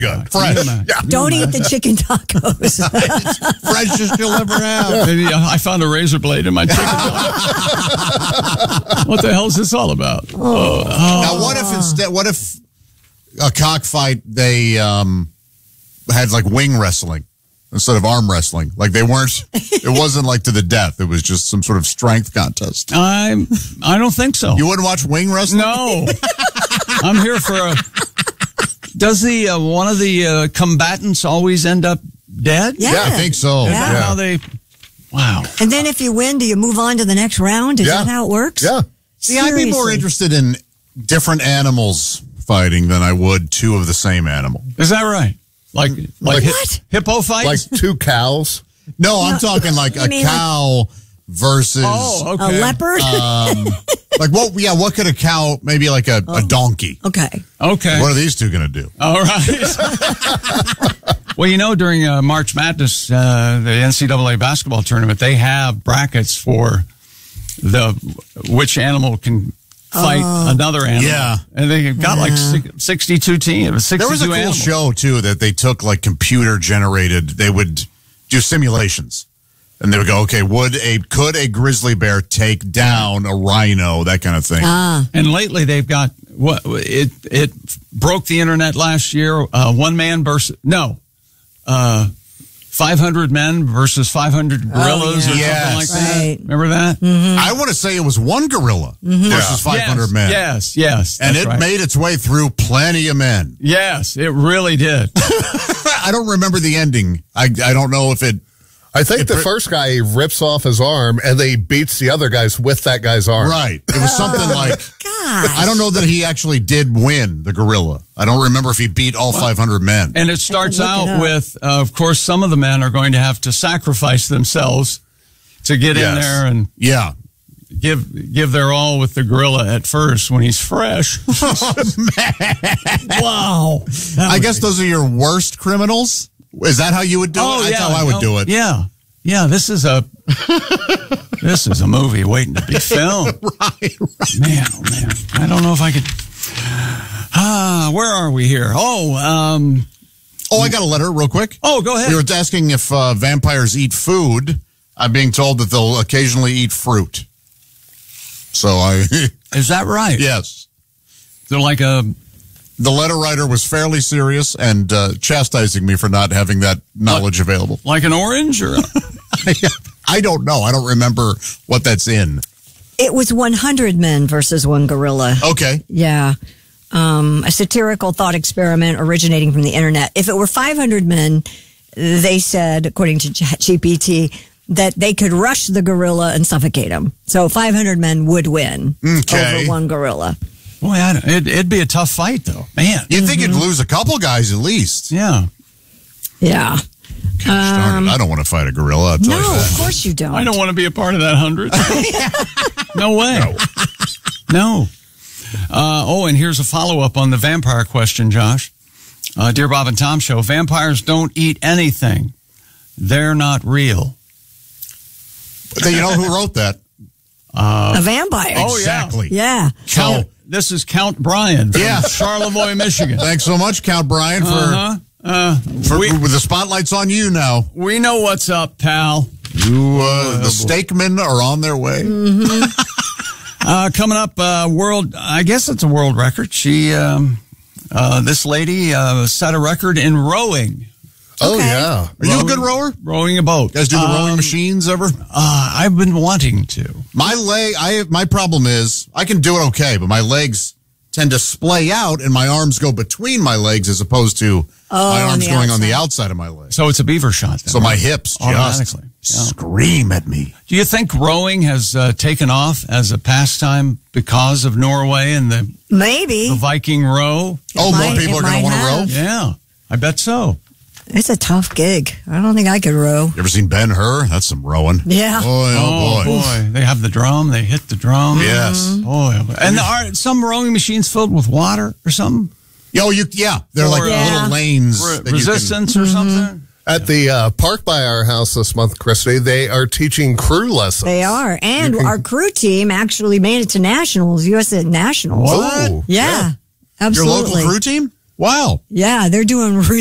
Good. Fresh. Yeah. Don't eat the chicken tacos. Freshest you'll ever have. Maybe I found a razor blade in my chicken. What the hell is this all about? Now, what if a cockfight, they had like wing wrestling instead of arm wrestling? Like it wasn't like to the death. It was just some sort of strength contest. I don't think so. You wouldn't watch wing wrestling? No. I'm here for a... Does one of the combatants always end up dead? Yeah. I think so. Yeah. How they... Wow. And then if you win, do you move on to the next round? Is that how it works? Yeah. See, I'd be more interested in different animals fighting than I would two of the same animal. Is that right? Like what? Hippo fights? Like two cows? No, I'm talking like a cow versus a leopard? What could a cow, maybe like a donkey? Okay. What are these two going to do? All right. Well, during March Madness, the NCAA basketball tournament, they have brackets for which animal can fight another animal. Yeah. And they got like 62 teams. 62 there was a cool animals. show, too, that they took like computer generated. They would do simulations. And they would go, okay, could a grizzly bear take down a rhino, that kind of thing. And lately they've got it broke the internet last year. 500 men versus 500 gorillas or something like that. Right. Remember that? Mm-hmm. I want to say it was one gorilla versus 500 men. Yes. And it made its way through plenty of men. Yes, it really did. I don't remember the ending. I don't know if it... I think the first guy rips off his arm and then he beats the other guys with that guy's arm. Right. It was something like... Gosh. I don't know that he actually did win, the gorilla. I don't remember if he beat all 500 men. And it starts out with, of course, some of the men are going to have to sacrifice themselves to get in there and give their all with the gorilla at first when he's fresh. Oh, man. Wow. I guess those are your worst criminals? Is that how you would do it? That's how I would do it. Yeah. Yeah, this is a movie waiting to be filmed. Right. Man, oh man. I don't know if I could. Where are we here? I got a letter real quick. Oh, go ahead. We were asking if vampires eat food. I'm being told that they'll occasionally eat fruit. Is that right? Yes. They're like The letter writer was fairly serious and chastising me for not having that knowledge available. Like an orange or? I don't know. I don't remember what that's in. It was 100 men versus one gorilla. Okay. Yeah. A satirical thought experiment originating from the internet. If it were 500 men, they said, according to GPT, that they could rush the gorilla and suffocate him. So 500 men would win over one gorilla. Boy, it'd be a tough fight, though. Man. You'd think you'd lose a couple guys at least. Yeah. Yeah. I don't want to fight a gorilla. I'll tell you that. Of course you don't. I don't want to be a part of that 100. No way. No. And here's a follow-up on the vampire question, Josh. Dear Bob and Tom Show, vampires don't eat anything. They're not real. You know who wrote that? A vampire. Oh, exactly. Yeah. This is Count Brian from Charlevoix, Michigan. Thanks so much, Count Brian, for the spotlight's on you now. We know what's up, pal. The Steakmen are on their way. Mm-hmm. Coming up, I guess it's a world record. This lady set a record in rowing. Oh, yeah. Are you a good rower? Rowing a boat. You guys do the rowing machines ever? I've been wanting to. My problem is I can do it okay, but my legs tend to splay out and my arms go between my legs as opposed to my arms going on the outside of my legs. So it's a beaver shot. Then, so my hips just scream at me. Do you think rowing has taken off as a pastime because of Norway and the Viking row? More people are going to want to row? Yeah, I bet so. It's a tough gig. I don't think I could row. You ever seen Ben-Hur? That's some rowing. Yeah. Oh boy. They have the drum. They hit the drum. Yes. Boy. And are some rowing machines filled with water or something? They're like little lanes. Resistance or something? At the park by our house this month, Christy, they are teaching crew lessons. They are. And our crew team actually made it to nationals, U.S. Nationals. What? Yeah. Absolutely. Your local crew team? Wow. Yeah, they're doing